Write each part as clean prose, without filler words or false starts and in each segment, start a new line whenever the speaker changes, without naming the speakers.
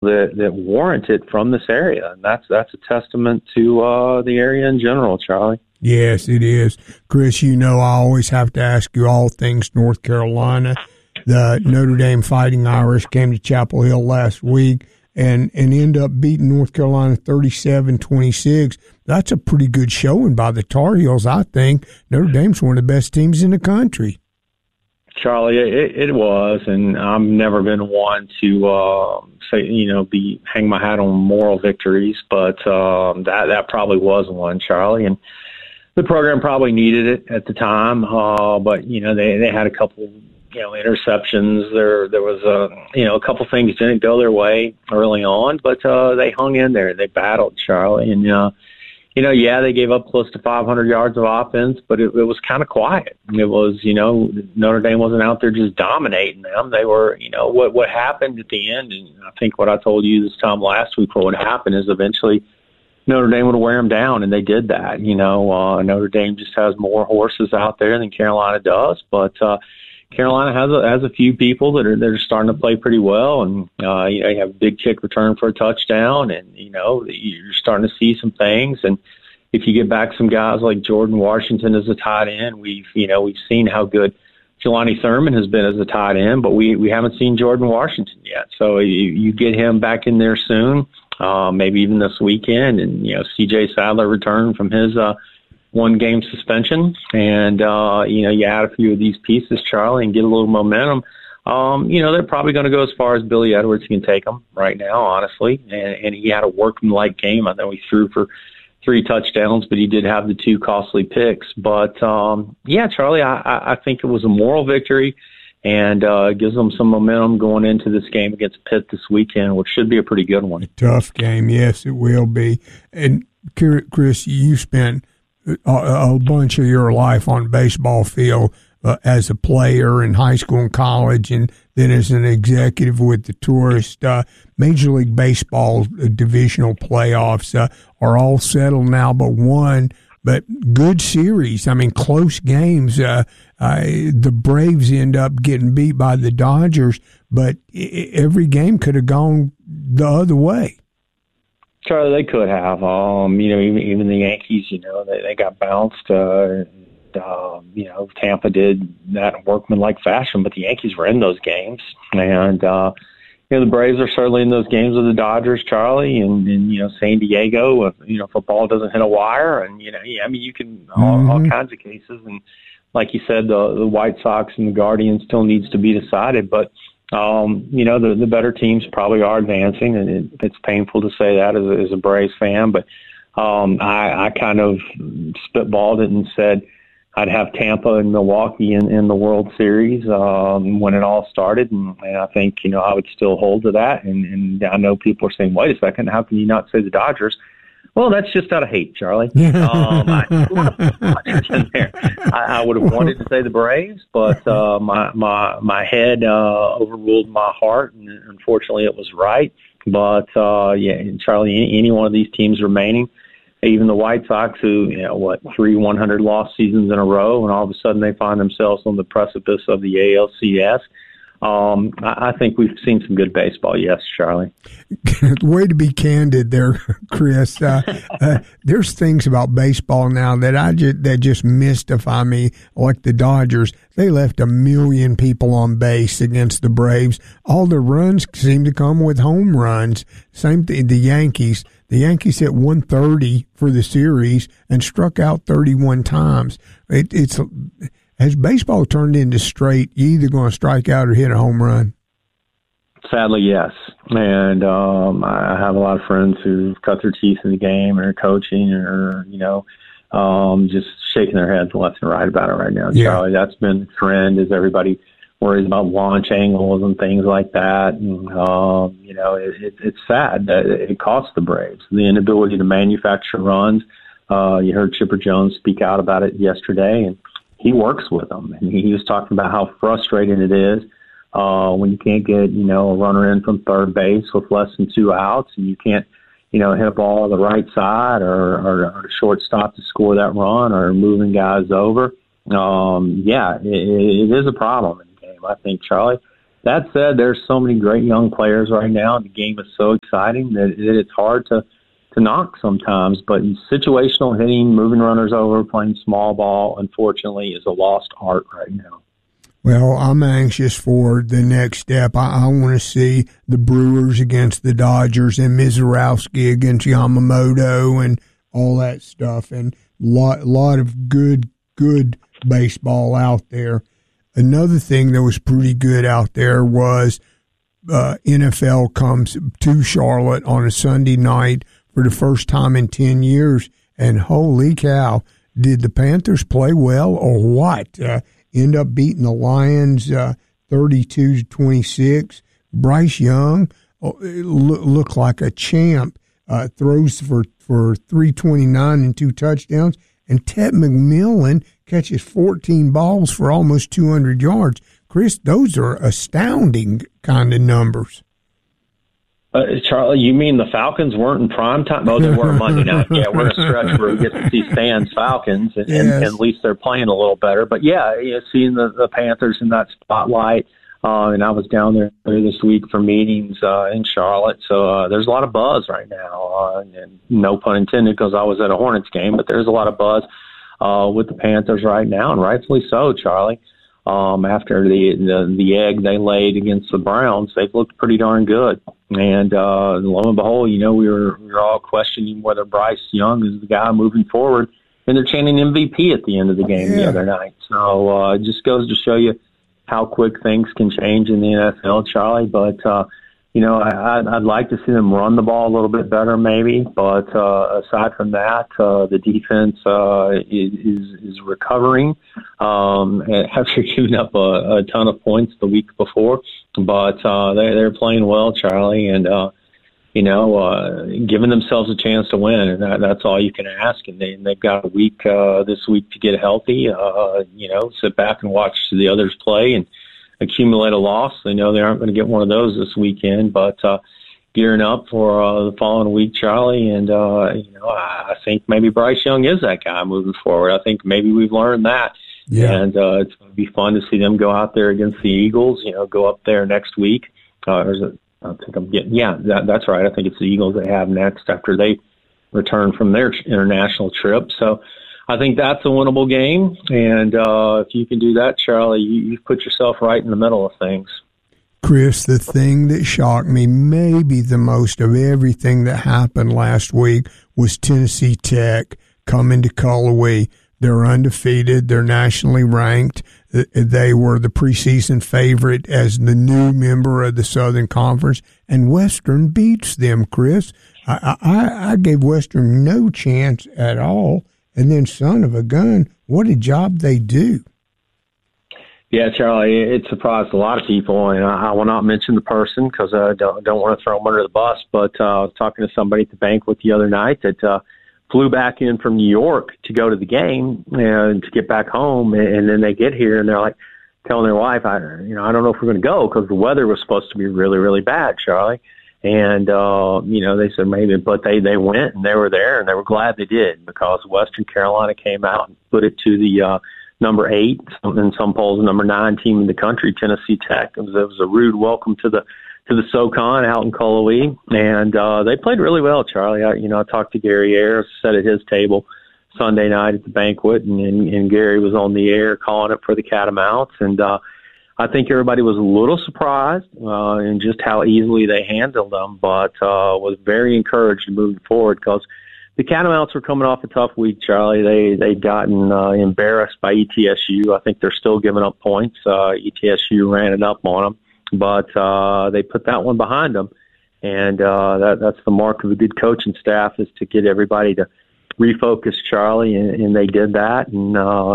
that warrant it from this area, and that's a testament to the area in general, Charlie.
Yes, it is. Chris, I always have to ask you all things North Carolina. The Notre Dame Fighting Irish came to Chapel Hill last week and end up beating North Carolina 37-26. That's a pretty good showing by the Tar Heels, I think. Notre Dame's one of the best teams in the country.
Charlie, it was, and I've never been one to hang my hat on moral victories, but that probably was one, Charlie, and the program probably needed it at the time. But they had a couple interceptions. There was a couple things didn't go their way early on, but they hung in there. They battled, Charlie, and they gave up close to 500 yards of offense, but it was kind of quiet. It was, Notre Dame wasn't out there just dominating them. They were, what happened at the end, and I think what I told you this time last week, what would happen is eventually Notre Dame would wear them down, and they did that. Notre Dame just has more horses out there than Carolina does, but Carolina has a few people that are starting to play pretty well, and you have a big kick return for a touchdown, and you're starting to see some things. And if you get back some guys like Jordan Washington as a tight end, we've seen how good Jelani Thurman has been as a tight end, but we haven't seen Jordan Washington yet. So you get him back in there soon, maybe even this weekend, and C.J. Sadler returned from his one-game suspension, and you add a few of these pieces, Charlie, and get a little momentum. They're probably going to go as far as Billy Edwards can take them right now, honestly. And he had a workmanlike game. I know he threw for 3 touchdowns, but he did have the 2 costly picks. But Charlie, I think it was a moral victory, and it gives them some momentum going into this game against Pitt this weekend, which should be a pretty good one.
A tough game, yes, it will be. And Chris, you spent a bunch of your life on baseball field as a player in high school and college, and then as an executive with the Tourist. Major League Baseball divisional playoffs are all settled now but one, but good series. I mean, close games. The Braves end up getting beat by the Dodgers, but every game could have gone the other way.
Charlie, they could have. Even the Yankees, they got bounced. Tampa did that in workmanlike fashion, but the Yankees were in those games. And, the Braves are certainly in those games with the Dodgers, Charlie, and San Diego, football doesn't hit a wire. And, you can, all kinds of cases. And like you said, the White Sox and the Guardians still needs to be decided. But, the better teams probably are advancing, and it's painful to say that as a Braves fan, but I kind of spitballed it and said I'd have Tampa and Milwaukee in the World Series when it all started, and I think, I would still hold to that, and I know people are saying, wait a second, how can you not say the Dodgers? Well, that's just out of hate, Charlie. I would have wanted to say the Braves, but my head overruled my heart, and unfortunately it was right. But, Charlie, any one of these teams remaining, even the White Sox, who, 3 100-loss seasons in a row, and all of a sudden they find themselves on the precipice of the ALCS. I think we've seen some good baseball, yes, Charlie.
Way to be candid there, Chris. There's things about baseball now that just mystify me, like the Dodgers. They left 1 million people on base against the Braves. All the runs seem to come with home runs. Same thing, the Yankees. The Yankees hit 130 for the series and struck out 31 times. Has baseball turned into straight, you either going to strike out or hit a home run?
Sadly, yes. And I have a lot of friends who've cut their teeth in the game or coaching or, just shaking their heads left and right about it right now.
Yeah.
Charlie, that's been the trend, is everybody worries about launch angles and things like that. And, it's sad that it costs the Braves. The inability to manufacture runs. You heard Chipper Jones speak out about it yesterday, and he works with them, and he was talking about how frustrating it is when you can't get, a runner in from third base with less than 2 outs, and you can't, hit a ball on the right side or a shortstop to score that run or moving guys over. It is a problem in the game, I think, Charlie. That said, there's so many great young players right now, and the game is so exciting that it's hard to knock sometimes. But situational hitting, moving runners over, playing small ball, unfortunately, is a lost art right now.
Well, I'm anxious for the next step. I want to see the Brewers against the Dodgers and Mizorowski against Yamamoto and all that stuff, and lot of good baseball out there. Another thing that was pretty good out there was NFL comes to Charlotte on a Sunday night for the first time in 10 years, and holy cow, did the Panthers play well or what? End up beating the Lions 32-26. Bryce Young looked like a champ, throws for 329 and 2 touchdowns, and Ted McMillan catches 14 balls for almost 200 yards. Chris, those are astounding kind of numbers.
Charlie, you mean the Falcons weren't in prime time? No, they weren't Monday night. Yeah, we're in a stretch where we get to see Stan's Falcons, and,
Yes.
and at least they're playing a little better. But, yeah, seeing the Panthers in that spotlight, and I was down there this week for meetings in Charlotte, so there's a lot of buzz right now, and no pun intended because I was at a Hornets game, but there's a lot of buzz with the Panthers right now, and rightfully so, Charlie. After the egg they laid against the Browns, they've looked pretty darn good. And lo and behold, we were all questioning whether Bryce Young is the guy moving forward, and they're chanting MVP at the end of the game the other night. So it just goes to show you how quick things can change in the NFL, Charlie. But I'd like to see them run the ball a little bit better, maybe. But aside from that, the defense is recovering after giving up a ton of points the week before. But they're playing well, Charlie, and giving themselves a chance to win, and that's all you can ask. And they've got a week this week to get healthy. Sit back and watch the others play and accumulate a loss. They know they aren't going to get one of those this weekend, but gearing up for the following week, Charlie. And I think maybe Bryce Young is that guy moving forward. I think maybe we've learned that.
Yeah.
And it's going to be fun to see them go out there against the Eagles. Go up there next week. That's right. I think it's the Eagles they have next after they return from their international trip. So I think that's a winnable game. And if you can do that, Charlie, you've put yourself right in the middle of things.
Chris, the thing that shocked me maybe the most of everything that happened last week was Tennessee Tech coming to Cullowhee. They're undefeated. They're nationally ranked. They were the preseason favorite as the new member of the Southern Conference, and Western beats them, Chris. I gave Western no chance at all, and then son of a gun, what a job they do.
Yeah, Charlie, it surprised a lot of people, and I will not mention the person because I don't want to throw them under the bus, but I was talking to somebody at the banquet the other night that flew back in from New York to go to the game and to get back home, and then they get here and they're like telling their wife, I don't know if we're going to go because the weather was supposed to be really, really bad, Charlie. And they said maybe, but they went and they were there and they were glad they did because Western Carolina came out and put it to the number 8 in some polls, number 9 team in the country, Tennessee Tech. It was a rude welcome to the SoCon out in Cullowhee, and they played really well, Charlie. I talked to Gary Ayers, sat at his table Sunday night at the banquet, and Gary was on the air calling it for the Catamounts, and I think everybody was a little surprised in just how easily they handled them, but was very encouraged moving forward because the Catamounts were coming off a tough week, Charlie. They'd gotten embarrassed by ETSU. I think they're still giving up points. ETSU ran it up on them. But they put that one behind them, and that's the mark of a good coaching staff is to get everybody to refocus, Charlie, and they did that. And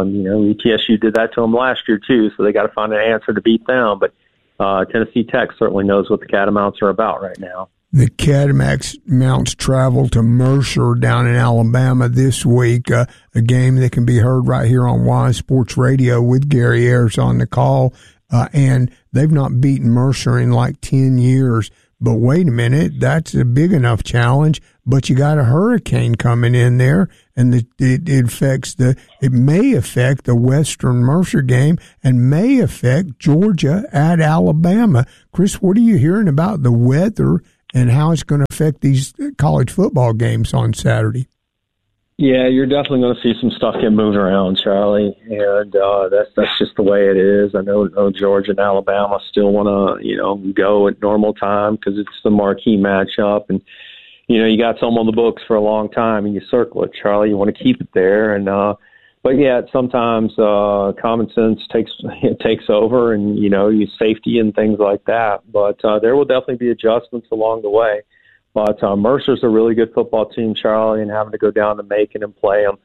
ETSU did that to them last year too, so they got to find an answer to beat them. But Tennessee Tech certainly knows what the Catamounts are about right now.
The Catamounts travel to Mercer down in Alabama this week, a game that can be heard right here on Wise Sports Radio with Gary Ayers on the call. And they've not beaten Mercer in like 10 years. But wait a minute, that's a big enough challenge. But you got a hurricane coming in there, and it may affect the Western Mercer game and may affect Georgia at Alabama. Chris, what are you hearing about the weather and how it's going to affect these college football games on Saturday?
Yeah, you're definitely going to see some stuff get moved around, Charlie, and that's just the way it is. I know Georgia and Alabama still want to, go at normal time because it's the marquee matchup, and you got some on the books for a long time, and you circle it, Charlie. You want to keep it there, and but yeah, sometimes common sense takes over, and you safety and things like that. But there will definitely be adjustments along the way. But Mercer's a really good football team, Charlie, and having to go down to Macon and play them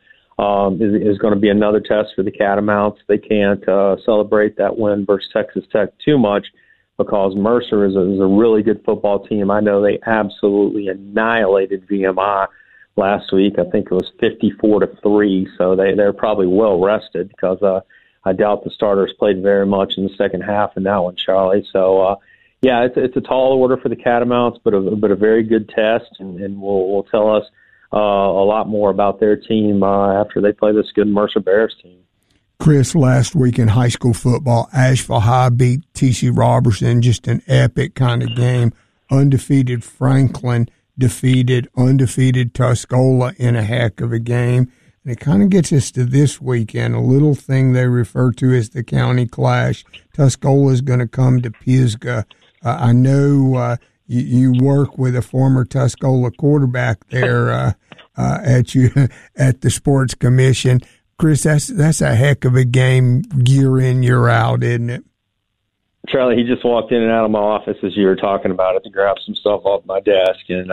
is going to be another test for the Catamounts. They can't celebrate that win versus Texas Tech too much because Mercer is a really good football team. I know they absolutely annihilated VMI last week. I think it was 54-3, so they're probably well rested because I doubt the starters played very much in the second half in that one, Charlie. So, yeah, it's a tall order for the Catamounts, but a very good test, and will tell us a lot more about their team after they play this good Mercer Bears team.
Chris, last week in high school football, Asheville High beat T.C. Robertson, just an epic kind of game. Undefeated Franklin defeated undefeated Tuscola in a heck of a game. And it kind of gets us to this weekend, a little thing they refer to as the county clash. Tuscola is going to come to Pisgah. I know you work with a former Tuscola quarterback there at the Sports Commission. Chris, that's a heck of a game, year in, year out, isn't it?
Charlie, he just walked in and out of my office as you were talking about it to grab some stuff off my desk. And,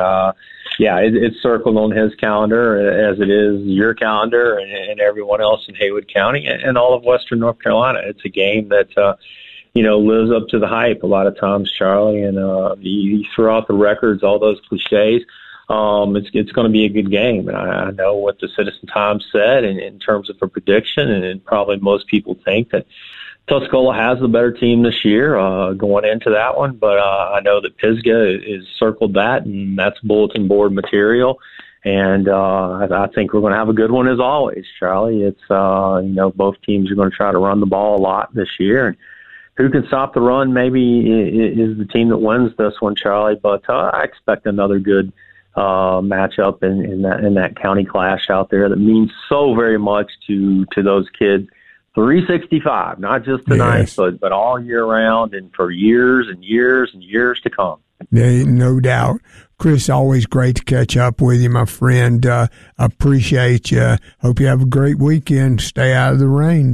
it's circled on his calendar as it is your calendar and everyone else in Haywood County and all of Western North Carolina. It's a game that, lives up to the hype a lot of times, Charlie. And you throw out the records, all those cliches. It's going to be a good game. And I know what the Citizen Times said in terms of a prediction, and probably most people think that Tuscola has the better team this year going into that one, but I know that Pisgah is circled that, and that's bulletin board material. And I think we're going to have a good one as always, Charlie. It's, both teams are going to try to run the ball a lot this year. And who can stop the run maybe is the team that wins this one, Charlie. But I expect another good matchup in that county clash out there that means so very much to those kids. 365, not just tonight, yes, but all year round and for years and years and years to come.
No doubt. Chris, always great to catch up with you, my friend. I appreciate you. Hope you have a great weekend. Stay out of the rain.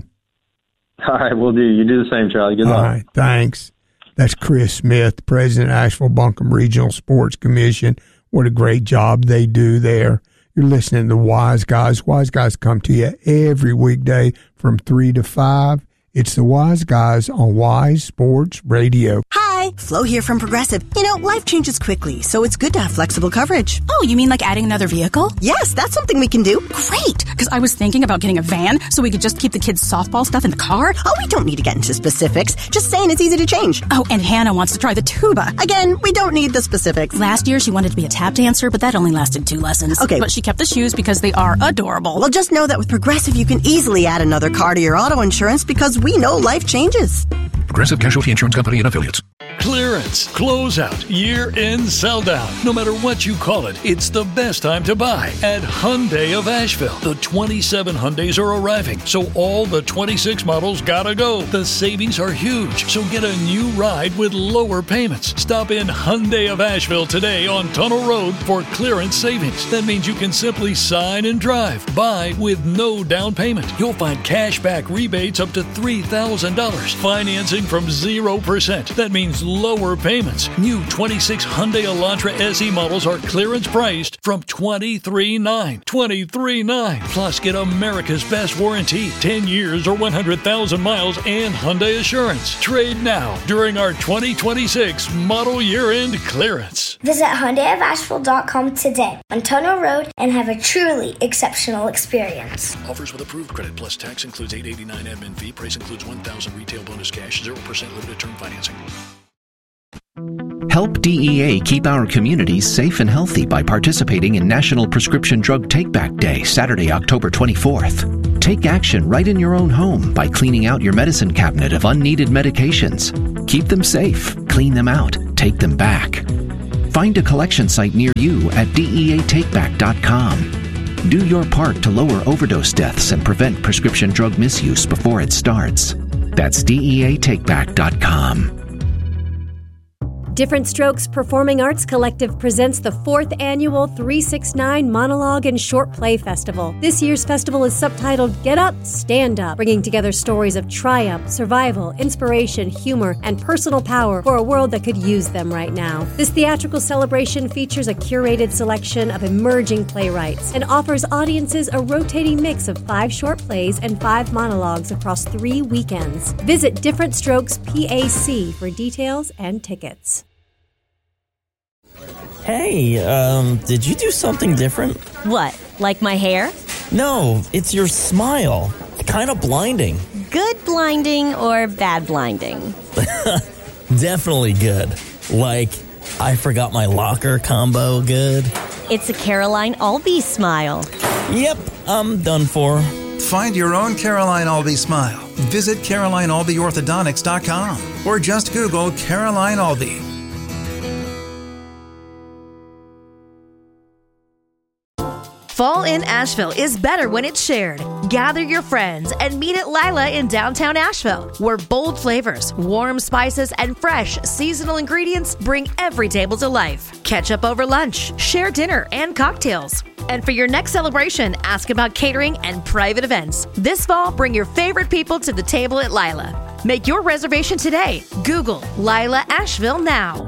All right, we'll do. You do the same, Charlie. Good luck. All right,
thanks. That's Chris Smith, President of Asheville-Buncombe Regional Sports Commission. What a great job they do there. You're listening to Wise Guys. Wise Guys come to you every weekday from 3 to 5. It's the Wise Guys on Wise Sports Radio.
Hi, Flo here from Progressive. Life changes quickly, so it's good to have flexible coverage.
Oh, you mean like adding another vehicle?
Yes, that's something we can do.
Great, because I was thinking about getting a van so we could just keep the kids' softball stuff in the car.
Oh, we don't need to get into specifics. Just saying it's easy to change.
Oh, and Hannah wants to try the tuba.
Again, we don't need the specifics.
Last year, she wanted to be a tap dancer, but that only lasted 2 lessons.
Okay.
But she kept the shoes because they are adorable.
Well, just know that with Progressive, you can easily add another car to your auto insurance because we know life changes.
Progressive Casualty Insurance Company and Affiliates.
Clearance, closeout, year-end sell-down. No matter what you call it, it's the best time to buy at Hyundai of Asheville. The 27 Hyundais are arriving, so all the 26 models gotta go. The savings are huge, so get a new ride with lower payments. Stop in Hyundai of Asheville today on Tunnel Road for clearance savings. That means you can simply sign and drive. Buy with no down payment. You'll find cashback rebates up to $3,000. Financing from 0%. That means lower payments. New 26 Hyundai Elantra SE models are clearance priced from $23,900. $23,900. Plus, get America's best warranty, 10 years or 100,000 miles, and Hyundai Assurance. Trade now during our 2026 model year-end clearance.
Visit HyundaiofAsheville.com today on Tunnel Road and have a truly exceptional experience.
Offers with approved credit plus tax includes $889 admin fee. Price includes $1,000 retail bonus cash, 0% limited term financing.
Help DEA keep our communities safe and healthy by participating in National Prescription Drug Take-Back Day, Saturday, October 24th. Take action right in your own home by cleaning out your medicine cabinet of unneeded medications. Keep them safe, clean them out, take them back. Find a collection site near you at DEATakeback.com. Do your part to lower overdose deaths and prevent prescription drug misuse before it starts. That's DEATakeback.com.
Different Strokes Performing Arts Collective presents the 4th annual 369 Monologue and Short Play Festival. This year's festival is subtitled Get Up, Stand Up, bringing together stories of triumph, survival, inspiration, humor, and personal power for a world that could use them right now. This theatrical celebration features a curated selection of emerging playwrights and offers audiences a rotating mix of 5 short plays and 5 monologues across 3 weekends. Visit Different Strokes PAC for details and tickets.
Hey, did you do something different?
What, like my hair?
No, it's your smile. Kind of blinding.
Good blinding or bad blinding?
Definitely good. Like, I forgot my locker combo good.
It's a Caroline Albee smile.
Yep, I'm done for.
Find your own Caroline Albee smile. Visit CarolineAlbeeOrthodontics.com or just Google Caroline Albee.
Fall in Asheville is better when it's shared. Gather your friends and meet at Lila in downtown Asheville, where bold flavors, warm spices, and fresh seasonal ingredients bring every table to life. Catch up over lunch, share dinner and cocktails. And for your next celebration, ask about catering and private events. This fall, bring your favorite people to the table at Lila. Make your reservation today. Google Lila Asheville now.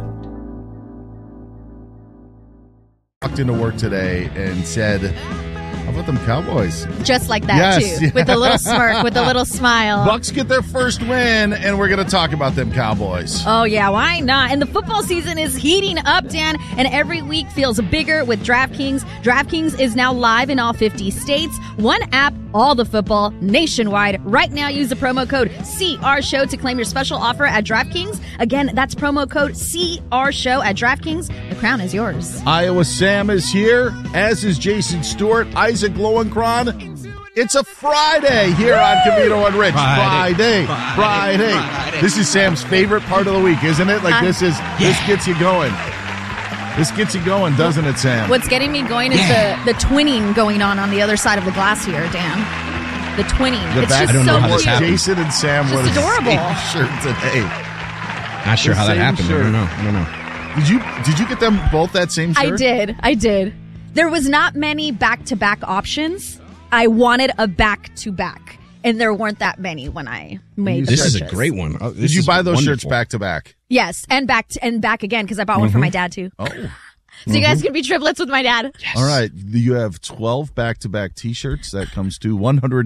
Walked into work today and said, how about them Cowboys?
Just like that,
yes,
too.
Yeah.
With a little smirk, with a little smile.
Bucks get their first win, and we're going to talk about them Cowboys.
Oh, yeah, why not? And the football season is heating up, Dan, and every week feels bigger with DraftKings. DraftKings is now live in all 50 states. One app, all the football, nationwide. Right now, use the promo code CRSHOW to claim your special offer at DraftKings. Again, that's promo code CRSHOW at DraftKings. The crown is yours.
Iowa Sam is here, as is Jason Stewart, Isaac Lowenkron. It's a Friday here on Covino and Rich. Friday. This is Sam's favorite part of the week, isn't it? Like this gets you going. This gets you going, doesn't it, Sam?
What's getting me going is the twinning going on the other side of the glass here, Dan. The twinning. It's just so cute.
Jason and Sam were
adorable.
The same shirt today.
Not sure how that happened. I don't know.
Did you get them both that same shirt?
I did. There was not many back-to-back options. I wanted a back-to-back, and there weren't that many when I made
this
purchase.
is a great one.
Did you buy those shirts back-to-back?
Yes, and back again because I bought one for my dad too.
Oh.
So you guys can be triplets with my dad.
Yes. All right. You have 12 back-to-back T-shirts. That comes to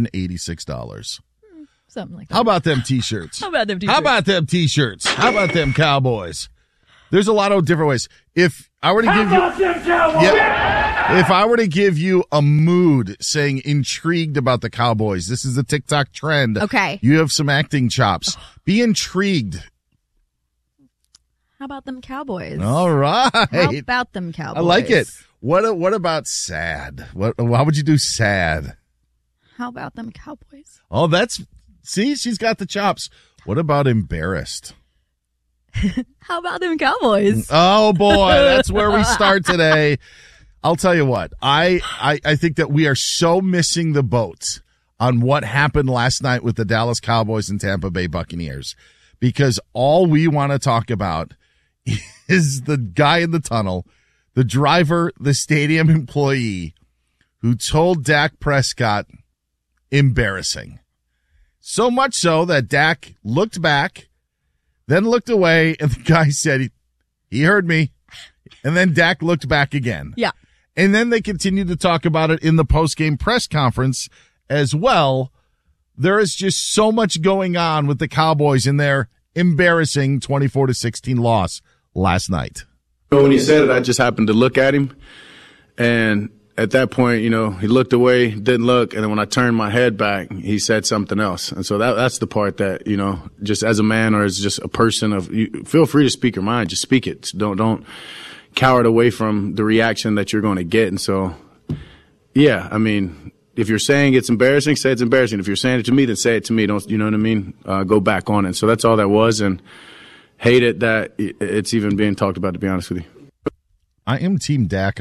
$186.
Something like that.
How about them T-shirts?
How about them T-shirts?
How about them Cowboys? There's a lot of different ways. If I were to give you, if I were to give you a mood saying intrigued about the Cowboys, this is a TikTok trend.
Okay.
You have some acting chops. Be intrigued.
How about them Cowboys?
All right.
How about them Cowboys?
I like it. What about sad? How would you do sad?
How about them Cowboys?
Oh, see, she's got the chops. What about embarrassed?
How about them Cowboys?
Oh boy, that's where we start today. I'll tell you what, I think that we are so missing the boat on what happened last night with the Dallas Cowboys and Tampa Bay Buccaneers, because all we want to talk about is the guy in the tunnel, the driver, the stadium employee who told Dak Prescott, embarrassing. So much so that Dak looked back, then looked away, and the guy said he heard me. And then Dak looked back again.
Yeah.
And then they continued to talk about it in the post-game press conference as well. There is just so much going on with the Cowboys in their embarrassing 24-16 loss last night.
When he said it, I just happened to look at him. And at that point, you know, he looked away, didn't look, and then when I turned my head back, he said something else. And so that's the part that, you know, just as a man or as just a person you feel free to speak your mind, just speak it. Don't cower away from the reaction that you're going to get. And so, yeah, I mean, if you're saying it's embarrassing, say it's embarrassing. If you're saying it to me, then say it to me. Don't, you know what I mean? Go back on it. So that's all that was, and hate it that it's even being talked about, to be honest with you.
I am Team Dak